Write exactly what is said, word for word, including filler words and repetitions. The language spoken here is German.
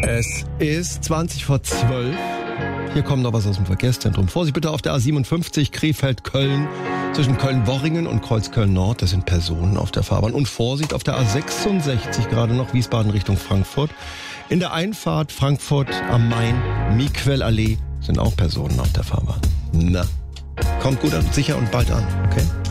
Es ist zwanzig vor zwölf. Hier kommt noch was aus dem Verkehrszentrum. Vorsicht bitte auf der A siebenundfünfzig Krefeld-Köln. Zwischen Köln-Worringen und Kreuzköln-Nord. Das sind Personen auf der Fahrbahn. Und Vorsicht auf der A sechsundsechzig, gerade noch Wiesbaden Richtung Frankfurt. In der Einfahrt Frankfurt am Main, Miquel-Allee, sind auch Personen auf der Fahrbahn. Na, kommt gut an, sicher und bald an, okay?